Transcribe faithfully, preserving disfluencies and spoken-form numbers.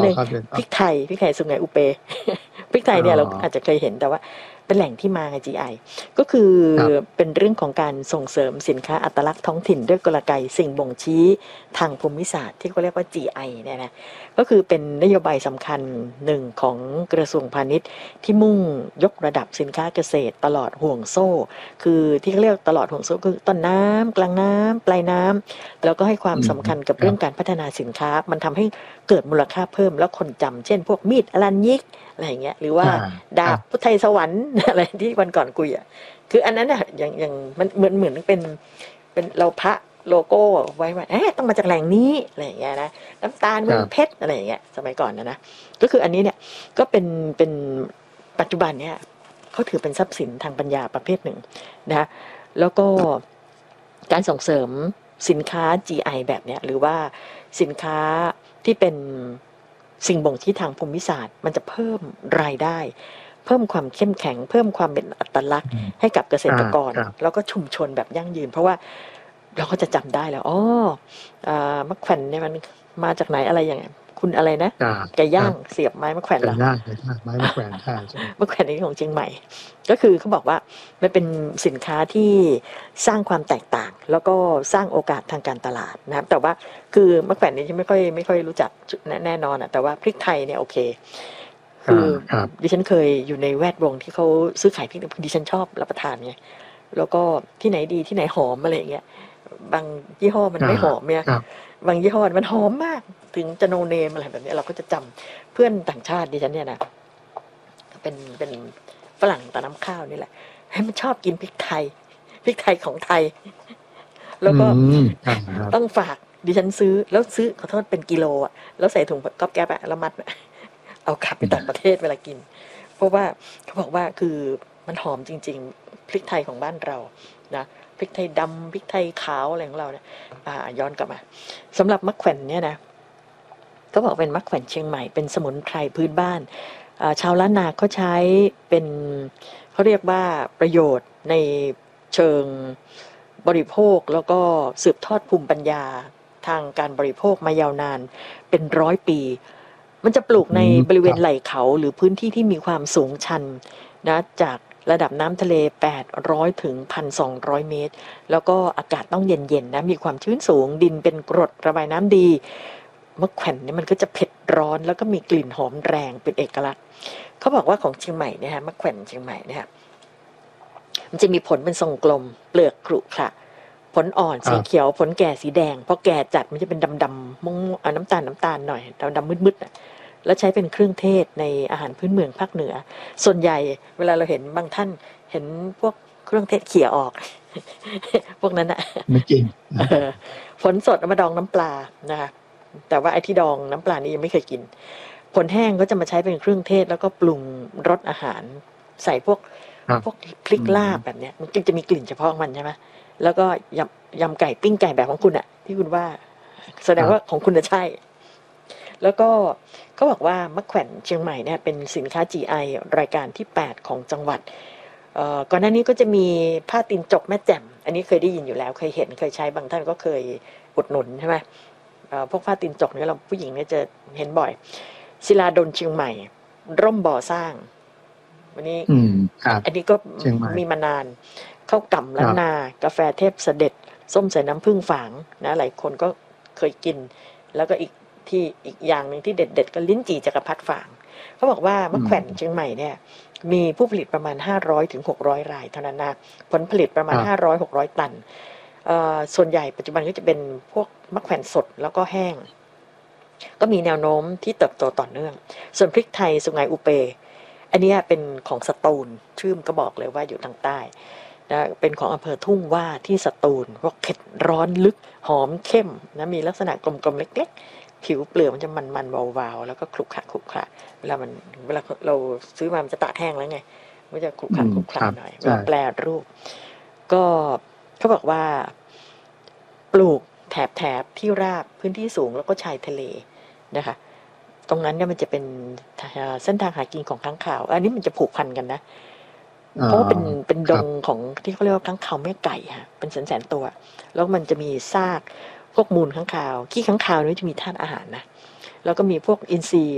นึ่งครับเชิญคพรับริกไทยพริกไทยสุไหงอุเป พริกไทยอ๋อเนี่ยเราอาจจะเคยเห็นแต่ว่าเป็นแหล่งที่มาไง จี ไอ ก็คือครับเป็นเรื่องของการส่งเสริมสินค้าอัตลักษณ์ท้องถิ่นด้วยกลไกสิ่งบ่งชี้ทางภูมิศาสตร์ที่เขาเรียกว่า จี ไอ เนี่ยนะก็คือเป็นนโยบายสำคัญหนึ่งของกระทรวงพาณิชย์ที่มุ่งยกระดับสินค้าเกษตรตลอดห่วงโซ่คือที่เขาเรียกตลอดห่วงโซ่คือต้นน้ำกลางน้ำปลายน้ำแล้วก็ให้ความอืมสำคัญกับครับเรื่องการพัฒนาสินค้ามันทำให้เกิดมูลค่าเพิ่มแล้วคนจำเช่นพวกมีดอลัญญิกอะไรอย่างเงี้ยหรือว่าอ่าคดารับบพุทธไทยสวรรค์ อะไรที่วันก่อนคุยอ่ะคืออันนั้นอ่ะอย่างอย่างมันเหมือนเหมือนเป็นเป็นเราพระโลโก้ไว้ว่าเอ๊ะต้องมาจากแหล่งนี้อะไรอย่างเงี้ยนะน้ำตาลคเมืองเพรับชรอะไรอย่างเงี้ยสมัยก่อนนะนะก็คืออันนี้เนี่ยก็เป็นเป็นปัจจุบันเนี่ยเขาถือเป็นทรัพย์สินทางปัญญาประเภทหนึ่งนะแล้วก็การส่งเสริมสินค้า จี ไอ แบบเนี้ยหรือว่าสินค้าที่เป็นสิ่งบ่งชี้ทางภูมิศาสตร์มันจะเพิ่มรายได้เพิ่มความเข้มแข็งเพิ่มความเป็นอัตลักษณ์อืมให้กับเกษอ่าตรกรครับแล้วก็ชุมชนแบบยั่งยืนเพราะว่าเราก็จะจำได้แล้วอ๋ออ่ามะแขวนเนี่ยมันมาจากไหนอะไรอย่างเงี้ยคุณอะไรนะอ่าไก่ครับย่างเสียบไม้มะแขวนเหรอไก่ย่างไก่ย่างไม้มะแขวนใช่ใช่มะแขวนนี้ของเชียงใหม่ก็คือเขาบอกว่ามันเป็นสินค้าที่สร้างความแตกต่างแล้วก็สร้างโอกาสทางการตลาดนะครับแต่ว่าคือมะแขวนนี้ฉันไม่ค่อยไม่ค่อยรู้จักแน่นอนอ่ะแต่ว่าพริกไทยเนี่ยโอเคคือ่าอครับดิฉันเคยอยู่ในแวดวงที่เขาซื้อขายพริกดิฉันชอบรับประทานไงแล้วก็ที่ไหนดีที่ไหนหอมอะไรอย่างเงี้ยบางยี่ห้อมันอ่าไม่หอมเนี่ยครับบางยี่ห้อมันหอมมากถึงจะโนเนมอะไรแบบนี้เราก็จะจำเพื่อนต่างชาติดิฉันเนี่ยนะเป็นเป็นฝรั่งตาน้ำข้าวนี่แหละให้มันชอบกินพริกไทยพริกไทยของไทยแล้อืวก็มอ่าครับต้องฝากดิฉันซื้อแล้วซื้อขอโทษเป็นกิโลอ่ะแล้วใส่ถุงก๊อบแก๊บอะแล้วมัดเอากลับไปต่างประเทศเวลากินเพราะว่าเขาบอกว่าคือมันหอมจริงๆพริกไทยของบ้านเรานะพริกไทยดำพริกไทยขาวอะไรของเราเนี่ยอ่าย้อนกลับมาสำหรับมะแขวนเนี่ยนะก็บอกเป็นมะแขวนเชียงใหม่เป็นสมุนไพรพื้นบ้านชาวล้านนาเขาใช้เป็นเขาเรียกว่าประโยชน์ในเชิงบริโภคแล้วก็สืบทอดภูมิปัญญาทางการบริโภคมายาวนานเป็นร้อยปีมันจะปลูกอืในมบริเวครับณไหล่เขาหรือพื้นที่ที่มีความสูงชันนะจากระดับน้ำทะเลแปดร้อยถึง หนึ่งพันสองร้อย เมตรแล้วก็อากาศต้องเย็นๆนะมีความชื้นสูงดินเป็นกรดระบายน้ำดีมะแขวนเนี่ยมันก็จะเผ็ดร้อนแล้วก็มีกลิ่นหอมแรงเป็นเอกลักษณ์เขาบอกว่าของเชียงใหม่เนี่ยฮะมะแขวนเชียงใหม่เนี่ยมันจะมีผลเป็นทรงกลมเปลือกกรุขระผลอ่อนสีครับเขียวผลแก่สีแดงพอแก่จัดมันจะเป็นดำๆม่วงๆน้ำตาลน้ำตาลหน่อยดำๆมืดๆอ่ะแล้วใช้เป็นเครื่องเทศในอาหารพื้นเมืองภาคเหนือส่วนใหญ่เวลาเราเห็นบางท่านเห็นพวกเครื่องเทศเขี่ยออกพวกนั้นอ่ะไม่จริงผลสดเอามาดองน้ำปลานะคะแต่ว่าไอ้ที่ดองน้ำปลานี่ยังไม่เคยกินผลแห้งก็จะมาใช้เป็นเครื่องเทศแล้วก็ปรุงรสอาหารใส่พวกครับพวกพริอืกลามบแบบเนี้ยมันจะมีกลิ่นเฉพาะมันใช่ไหมแล้วก็ยำยำไก่ปิ้งไก่แบบของคุณอะที่คุณว่าแสดครับงว่าของคุณจะใช่แล้วก็เขาบอกว่ามะแขวนเชียงใหม่เนี่ยเป็นสินค้า จี ไอ รายการที่แปดของจังหวัดเอ่อก่อนหน้านี้ก็จะมีผ้าตีนจกแม่แจ่มอันนี้เคยได้ยินอยู่แล้วเคยเห็นเคยใช้บางท่านก็เคยอุดหนุนใช่ไหมเอ่อพวกผ้าตีนจกเนี่ยเราผู้หญิงเนี่ยจะเห็นบ่อยศิลาดลเชียงใหม่ร่มบ่อสร้างวันนี้อืมครับอันนี้ก็เชียงใหม่มีมานานข้าวก่ำครับล้านนากาแฟเทพเสด็จส้มใส่น้ำผึ้งฝางนะหลายคนก็เคยกินแล้วก็อีกที่อีกอย่างหนึ่งที่เด็ดๆก็ลิ้นจี่จักรพรรดิฝางเขาบอกว่ามะอืมแขวนเชียงใหม่เนี่ยมีผู้ผลิตประมาณห้าร้อยถึงหกร้อยรายเท่านั้นนะผลผลิตประมาณครับห้าร้อย หกร้อยตันเอ่อส่วนใหญ่ปัจจุบันก็จะเป็นพวกมะแขวนสดแล้วก็แห้งก็มีแนวโน้มที่เติบโตต่อเนื่องส่วนพริกไทยสุไหงอุเปอันนี้เป็นของสตูลชื่อมันก็บอกเลยว่าอยู่ทางใต้นะเป็นของอำเภอทุ่งว่าที่สตูลพวกเผ็ดร้อนลึกหอมเข้มนะมีลักษณะกลมๆเล็กๆผิวเปลือกมันจะมันๆวาวๆแล้วก็คลุกคละคลุกคละเวลามันเวลาเราซื้อมามันจะตากแห้งแล้วไงมันจะคลุกคอืมละคลุกคครับละหน่อยเวใช่ลาแปรรูปก็เขาบอกว่าปลูกแถบแถบที่ราบพื้นที่สูงแล้วก็ชายทะเลนะคะตรงนั้นเนี่ยมันจะเป็นเส้นทางหากินของค้างคาวอันนี้มันจะผูกพันกันนะอ่าเพราะว่าเป็นเป็นดงครับของที่เขาเรียกว่าค้างคาวแม่ไก่ค่ะเป็นแสนแสนตัวแล้วมันจะมีซากพวกมูลค้างคาวขี้ค้างคาวนี่จะมีธาตุอาหารนะแล้วก็มีพวกอินทรีย์